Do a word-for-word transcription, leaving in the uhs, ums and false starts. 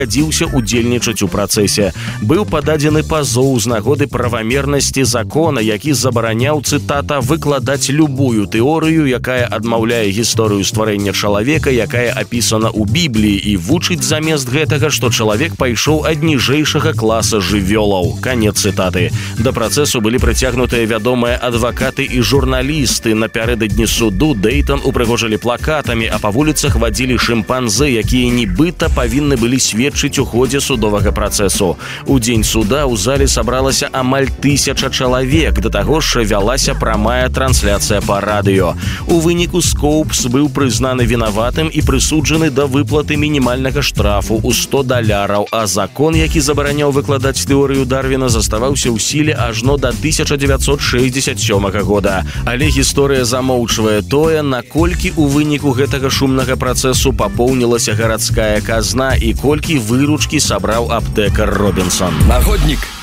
пагадзіўся удзельнічаць у працэсе. Быў пададзены пазоў з нагоды правамернасці закона, які забараняў, цытата, выкладаць любую тэорыю, якая адмаўляе гісторыю стварэння чалавека, якая апісана ў Бібліі, і вучыць замест гэтага, што чалавек пайшоў ад ніжэйшага класа жывёлаў. Канец цытаты. Да працэсу былі прыцягнутыя вядомыя адвакаты і журналісты. Напярэдадні суду Дэйтан упрыгожылі плакатамі, а па вуліцах вадзілі шымпанзы, якія нібыта павінны былі сведчыць у ходзе судовага працэсу. У дзень суда ў зале сабралася амаль тысяча чалавек, да таго ж вялася прамая трансляцыя па радыё. У выніку Скоупс быў прызнаны вінаватым і прысуджаны да выплаты мінімальнага штрафу ў сто даляраў, а закон, які забараняў выкладаць тэорыю Дарвіна, заставаўся ў сіле ажно да тысяча дзевяцьсот шэсцьдзесят сёмага года. Але гісторыя замоўчвае тое, наколькі у выніку гэтага шумнага працэсу папоўнілася гарадская казна і колькі выручкі сабраў аптэкар Робінсон. Нагоднік.